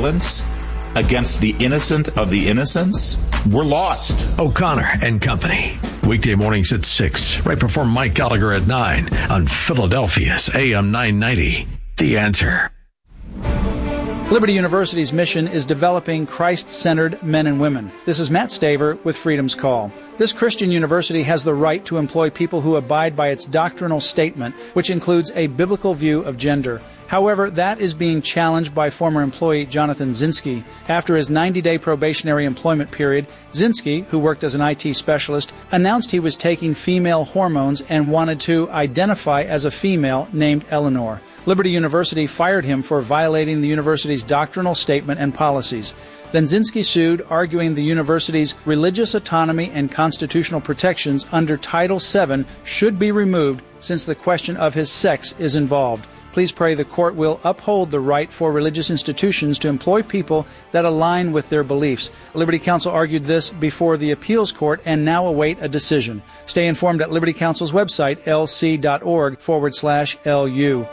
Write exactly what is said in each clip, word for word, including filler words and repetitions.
violence against the innocent of the innocents, we're lost. O'Connor and Company. Weekday mornings at six, right before Mike Gallagher at nine on Philadelphia's A M nine ninety. The Answer. Liberty University's mission is developing Christ-centered men and women. This is Matt Staver with Freedom's Call. This Christian university has the right to employ people who abide by its doctrinal statement, which includes a biblical view of gender. However, that is being challenged by former employee Jonathan Zinski. After his ninety-day probationary employment period, Zinski, who worked as an I T specialist, announced he was taking female hormones and wanted to identify as a female named Eleanor. Liberty University fired him for violating the university's doctrinal statement and policies. Then Zinski sued, arguing the university's religious autonomy and constitutional protections under Title seven should be removed since the question of his sex is involved. Please pray the court will uphold the right for religious institutions to employ people that align with their beliefs. Liberty Counsel argued this before the appeals court and now await a decision. Stay informed at Liberty Counsel's website, lc.org forward slash LU.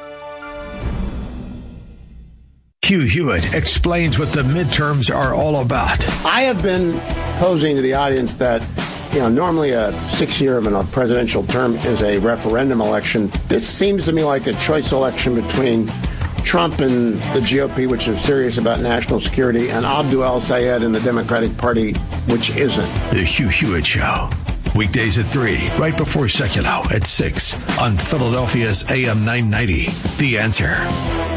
Hugh Hewitt explains what the midterms are all about. I have been posing to the audience that, you know, normally a six-year of a presidential term is a referendum election. This seems to me like a choice election between Trump and the G O P, which is serious about national security, and Abdul El-Sayed and the Democratic Party, which isn't. The Hugh Hewitt Show. Weekdays at three, right before Seculo at six on Philadelphia's A M nine ninety. The Answer.